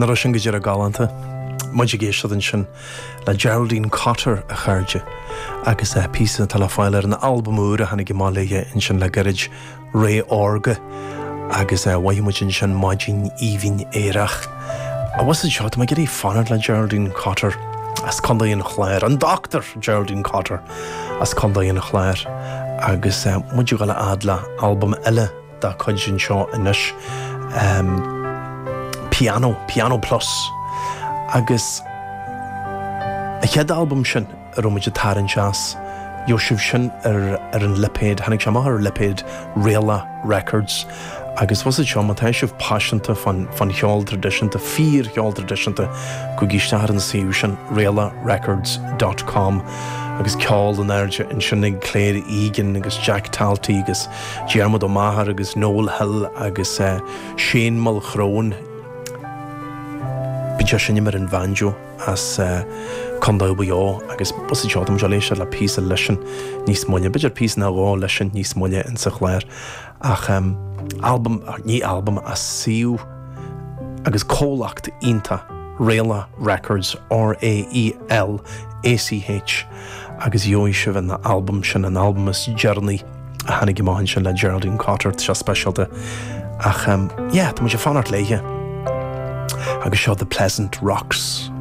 na ra sin go dtíar a galanta. Muid géisiad an sin le Geraldine Cotter a chuirde agus písa talafáil an album úra hanig go málaithe in sin le garid Ray Orga agus waimmuid in sin Máidín Íhín éireach. A was seo ma gurí fanad le Geraldine Cotter as condaíon chléir an Dr. Geraldine Cotter as condaíon chléir agus muidir go le adla album eile da chuid sin seo inis Piano Plus agus a chead album sin muidir taran seas Joseph sin an lipéid hanig sem ar lipéid Réala Records agus was it seo má taisih passionanta fan cheol traditionanta fír cheol traditionanta go gíiste an síú sin réalarecords.com agus ceáil an airde in sinnig Claire Egan agus Jack Talty agus Diarmuid O'Maher agus Noel Hill agus Shane Mulchrone Bíte sin immer an banjo as condáil bó agus was it seo am lééis le pí leisin níos muine beidir pí na rá leisin níos muine in sa chléir ach album ní album a síú agus cólacht ínta Réala Records RAELACH agus jóisih na album sin an album is Journey a hanig go máin sin le Geraldine Cotter se specialte ach tá mu sé fanart léige agus seo The Pleasant Rocks